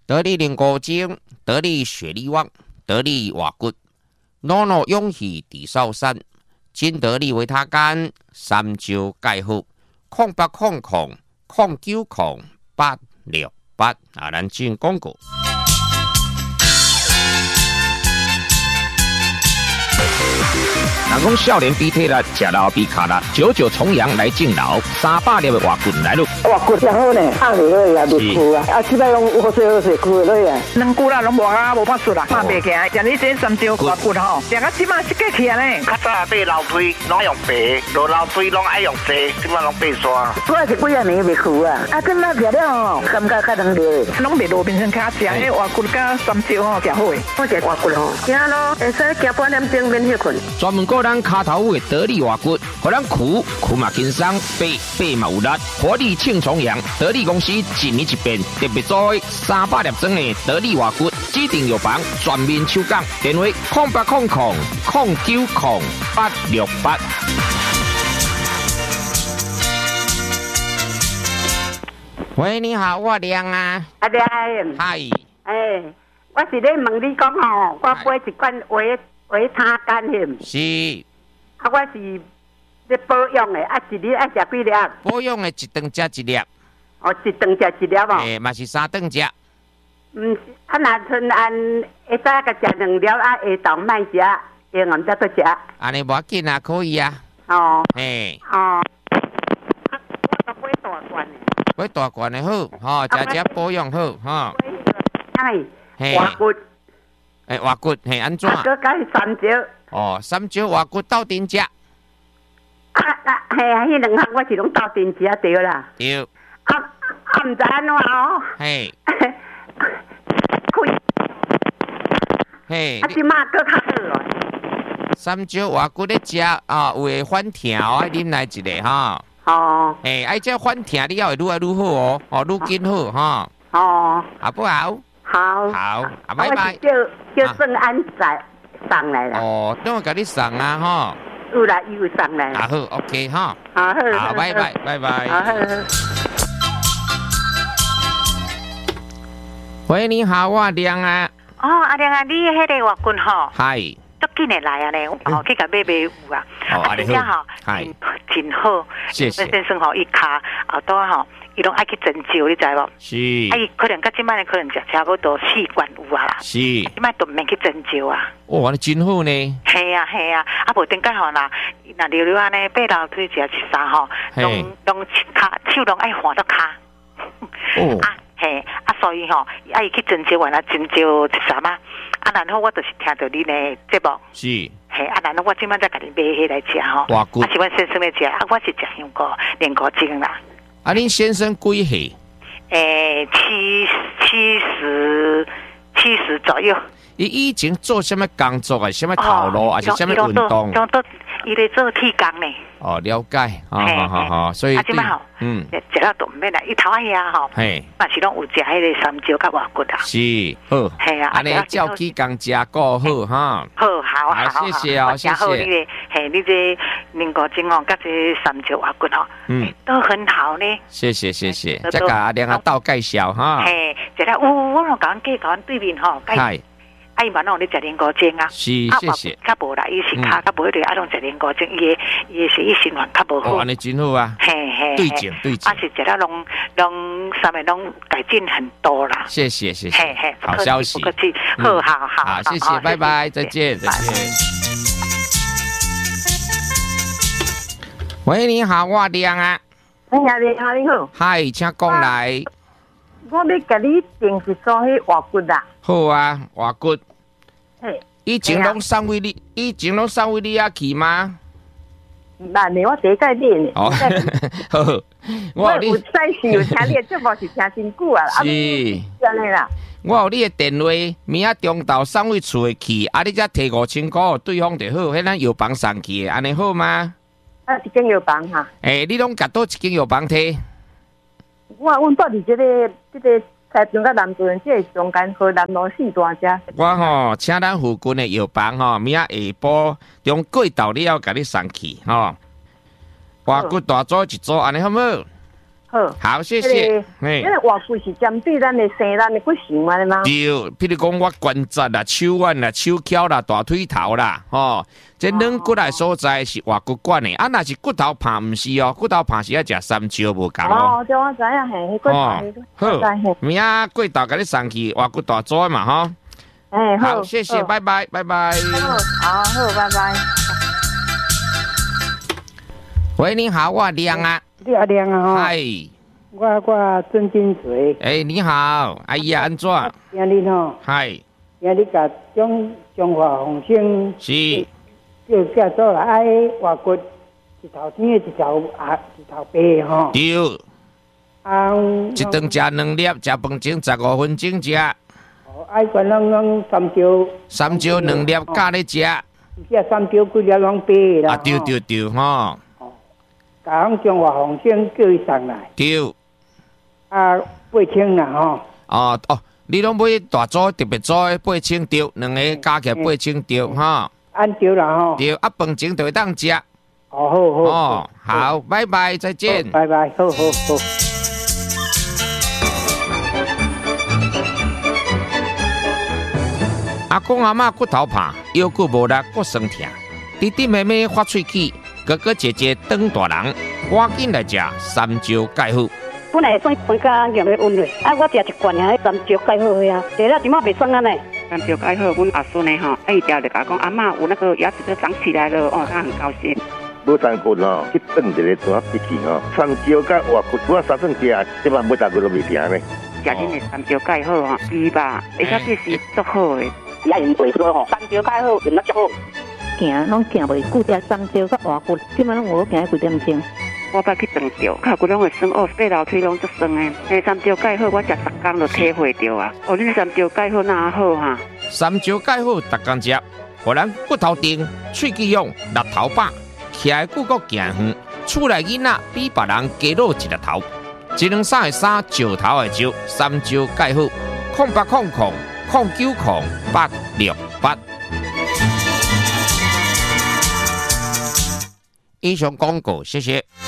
得力灵骨精，得力血力旺，得力瓦骨，诺诺勇气地少山，金得力维他干，三招盖好，0800090868啊，咱进广告。人讲少年比体力，吃老比卡力，久久重阳来敬老，300粒的活骨来咯。 活骨真好呢，放落去也袂枯啊，即摆拢好势枯落去啊。两骨啦，拢无啊，无法术啦，拍袂起来。像你这三招活骨吼，食到即摆是过去啊呢。 较早买楼梯拢用白，落楼梯拢爱用细，即摆拢白刷。 主要是几啊年袂枯啊，啊，跟那食了吼，感觉较能热，拢袂路边上卡食，迄活骨甲三招吼，食好诶。我食活骨吼，行咯，会使行半点钟免休困。 专门个咱骹头位得力活骨，互咱苦嘛轻松，背嘛有力，活力庆重阳。得力公司一年一变，特别做300粒装的得力活骨，指定药房全面抽奖，电话0800090868。喂，你好，我亮啊。 阿亮， 嗨。 我是咧问你讲吼，我买一罐维他干险。 是。 啊，我是咧保养的，啊，一日爱食几粒？ 保养的一顿食一粒。 哦，一顿食一粒哦。 嘛是3顿食。 是，啊，若剩按会早甲食2粒，啊，下昼莫食，下暗才搁食。 安尼无要紧啊，可以啊。 哦。 哦。 我买大罐的。 买大罐的好，吼，食保养好，吼。 嘿。活骨。 活骨嘿安怎？ 搁加三招。 哦，3招活骨斗阵食。 嘿啊，迄2项我是拢斗阵食对啦。 对。 毋知安怎哦。 嘿。嘿。 啊，即马搁较好咯。 3招活骨咧食啊，有会反疼啊，啉来一个哈。 哦。 爱这反疼你要会愈来愈好哦，愈紧好哈。 哦。 好不好？ 好。 好，拜拜。 叫郑安仔送来啦。 哦，等我给你送啊，哈。 有啦，有送来。 好 ，OK 哈。 好， 拜拜，拜拜。喂，你好，我亮啊。 哦，阿亮啊，你迄个活骨吼。 嗨。 足紧的来啊咧，去甲买有啊。 哦， 真正吼，真好。 谢谢。 先生吼，伊骹后头吼。伊拢爱去针灸，你知无？ 是。 伊可能甲即摆可能食差不多4罐有啊啦。 是。 即摆都免去针灸啊。 哇，你真好呢。 系啊，无顶间吼啦，若溜溜安尼爬楼梯食一啥吼，拢手拢爱换到骹。 哦。 所以吼，爱去针灸完啦，针灸一啥嘛？然后我就是听到你的节目。 是。 然后我即摆再甲你买迄来食吼。 哇，骨。 是阮先生咧食，我是食香菇、莲菇精啦。 恁先生几岁 ？70左右。 伊以前做什么工作啊？什么头路还是什么运动？ 伊咧做铁工呢。 哦，了解，好，所以即摆吼，食了都唔免啦，伊头遐吼，嘛是拢有食迄个3招甲活骨啊。 是，好， 系啊， 安尼照起工食过好哈。 好， 谢谢哦，谢谢。 你这莲菇精哦，甲这3招活骨哦，都很好呢。 谢谢，再甲阿亮阿道介绍哈。 食了，我拢甲阮计甲阮对面吼， 系。 伊嘛拢咧食莲菇精啊， 是，谢谢。 较无啦，伊是骹较无迄个，拢食莲菇精，伊的血液循环较无好。 哦，安尼真好啊。对症。 是食了拢上面拢改进很多啦。 谢谢。好消息。 不客气，好， 谢谢，拜拜，再见。喂，你好，我亮啊。 你好。 嗨，请讲来。 我要甲你订一组迄活骨啦。 好啊，活骨。以前拢送为你啊去吗？ 慢的，我第一届练的。 哦，好， 我有赛事有听你的节目是听真久啊。 是。 安尼啦。 我有你的电话，明仔中昼送回厝的去，你才摕5000块，对方就好。迄咱药房送去的，安尼好吗？ 一间药房哈。 你拢甲倒一间药房摕？ 阮住伫这个台中甲南屯这中间河南路4大家。 我吼，请咱附近的药房吼，明仔下晡中过昼了，甲你送去吼。活骨大组一组，安尼好无？ 好，谢谢。 因为外骨是针对咱的生咱的骨型嘛，吗？ 对，譬如讲我关节啦、手腕啦、手脚啦、大腿头啦，这软骨的所在是外骨管的。啊，若是骨头怕唔是哦，骨头怕是要食三椒无共哦。 对，我知影嘿，骨头。 好，明仔过头甲你送去外骨大组嘛，哈。好，谢谢，拜拜，拜拜。 好，拜拜。 喂，你好，我亮啊。 你阿亮啊？ 嗨。 我郑金水。 你好，阿姨安怎？ 今日吼。 嗨。 今日甲中华红星是。 叫做来爱外骨一头天一头白吼。 对。一顿食2粒，食饭前15分钟食。 爱管咱三椒2粒加咧食。 食三椒几粒拢白啦。 对吼。 甲中华红星叫伊送来。 对。 8000啦吼。你拢买大组特别组8000对，2个加起来8000对哈。 按对啦吼。 对，饭前就会当食。好，拜拜，再见。 拜拜，好。 阿公阿嬷骨头怕，腰骨无力，骨酸痛。弟弟妹妹发喙齿，哥哥姐姐当大人，赶紧来食三椒钙好。 本来算分家用的温热，我食一罐啊，三椒钙好呀，食了点仔袂酸啊呢。 三椒钙好，阮阿孙呢吼，伊条就甲讲阿嬷有那个牙齿都长起来了，他很高兴。 无三骨哦，去炖一个怎笔记哦，三椒甲外骨，我三顿食，即摆每大骨都袂停呢。 食恁的三椒钙好吼，猪吧，而且这是足好的。 也用袂错吼，三椒钙好，用得足好。行拢行袂久，食三椒甲外骨，基本拢我行几点钟。 我捌去断掉，脚骨拢会酸爬楼梯拢足酸的。三椒钙好，我食10天就体会到啊。恁三椒钙好哪好哈？ 三椒钙好，逐工食，互咱骨头硬，喙齿勇，力头饱，徛的骨骼行远，厝内囡仔比别人加老一粒头。123的3，石头的石，三椒钙好，0800090868。以上广告，谢谢。